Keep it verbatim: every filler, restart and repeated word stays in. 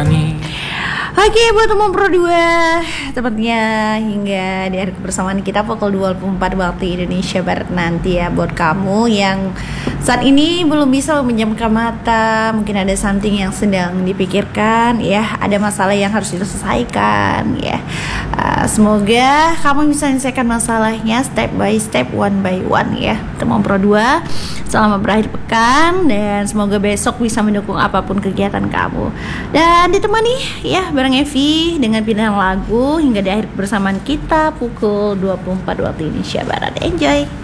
menemani. Oke, buat teman Pro dua, tepatnya hingga di akhir kebersamaan kita pukul dua puluh empat waktu Indonesia Barat nanti ya. Buat kamu yang saat ini belum bisa menjamkan mata, mungkin ada something yang sedang dipikirkan ya, ada masalah yang harus diselesaikan ya. Uh, semoga kamu bisa menyelesaikan masalahnya step by step, one by one ya. Teman Pro dua, selamat berakhir pekan dan semoga besok bisa mendukung apapun kegiatan kamu. Dan ditemani ya bareng Evi dengan pilihan lagu hingga di akhir kebersamaan kita pukul dua puluh empat waktu Indonesia Barat. Enjoy.